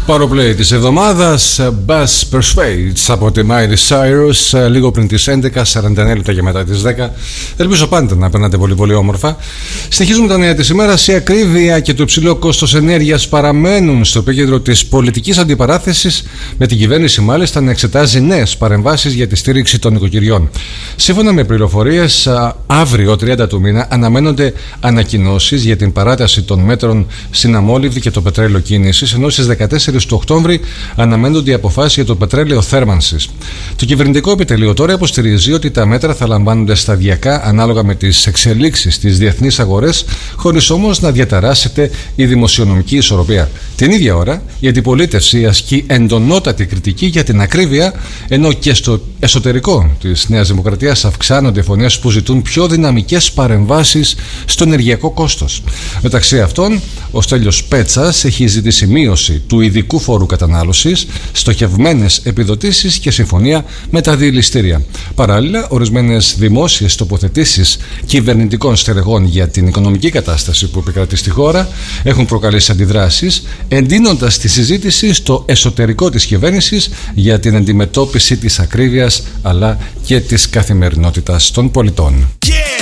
Powerplay της εβδομάδας, Bass Persuades από τη Miley Cyrus, λίγο πριν τις 11:49 λεπτά και μετά τις 10. Ελπίζω πάντα να περνάτε πολύ πολύ όμορφα. Συνεχίζουμε τα νέα της ημέρας. Η ακρίβεια και το υψηλό κόστος ενέργειας παραμένουν στο επίκεντρο της πολιτικής αντιπαράθεσης, με την κυβέρνηση μάλιστα να εξετάζει νέες παρεμβάσεις για τη στήριξη των νοικοκυριών. Σύμφωνα με πληροφορίες, αύριο 30 του μήνα αναμένονται ανακοινώσεις για την παράταση των μέτρων στην αμόλυβδη και το πετρέλαιο κίνησης, ενώ στις 14 του Οκτώβρη αναμένονται οι αποφάσεις για το πετρέλαιο θέρμανσης. Το κυβερνητικό επιτελείο τώρα υποστηρίζει ότι τα μέτρα θα λαμβάνονται σταδιακά ανάλογα με τις εξελίξεις στις διεθνείς αγορές, χωρίς όμως να διαταράσσεται η δημοσιονομική ισορροπία. Την ίδια ώρα, η αντιπολίτευση ασκεί εντονότατη κριτική για την ακρίβεια, ενώ και στο εσωτερικό της Νέας Δημοκρατίας αυξάνονται φωνές που ζητούν πιο δυναμικές παρεμβάσεις στο ενεργειακό κόστος. Μεταξύ αυτών, ο Στέλιος Πέτσας έχει ζητήσει μείωση του ειδικού φόρου κατανάλωσης, στοχευμένες επιδοτήσεις και συμφωνία με τα διελιστήρια. Παράλληλα, ορισμένες δημόσιες τοποθετήσεις κυβερνητικών στελεχών για την οικονομική κατάσταση που επικρατεί στη χώρα έχουν προκαλέσει αντιδράσεις, εντείνοντας τη συζήτηση στο εσωτερικό της κυβέρνησης για την αντιμετώπιση της ακρίβειας αλλά και της καθημερινότητας των πολιτών.